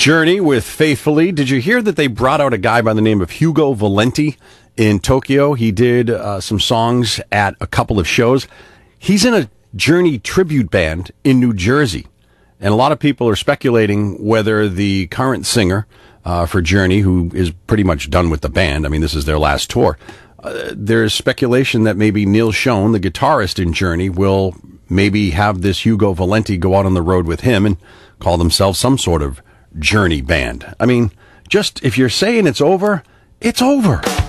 Journey with Faithfully. Did you hear that they brought out a guy by the name of Hugo Valenti in Tokyo? He did some songs at a couple of shows. He's in a Journey tribute band in New Jersey. And a lot of people are speculating whether the current singer for Journey, who is pretty much done with the band, I mean, this is their last tour, there's speculation that maybe Neil Schon, the guitarist in Journey, will maybe have this Hugo Valenti go out on the road with him and call themselves some sort of Journey band. I mean, just if you're saying it's over, it's over.